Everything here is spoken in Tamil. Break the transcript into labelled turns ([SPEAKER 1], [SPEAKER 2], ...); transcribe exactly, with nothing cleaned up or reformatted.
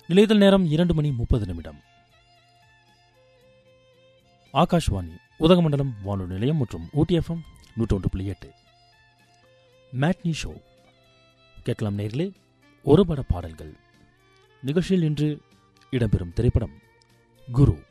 [SPEAKER 1] நிலையத்தில் நேரம் இரண்டு மணி முப்பது நிமிடம். ஆகாஷ்வாணி உதகமண்டலம் வானொலி நிலையம் மற்றும் ஊட்டி எஃப்எம் நூற்றி ஒன்று புள்ளி எட்டு மேட்னி ஷோ கேட்கலாம் நேரிலே. ஒரு பட பாடல்கள் நிகழ்ச்சியில் இன்று இடம்பெறும் திரைப்படம் குரு.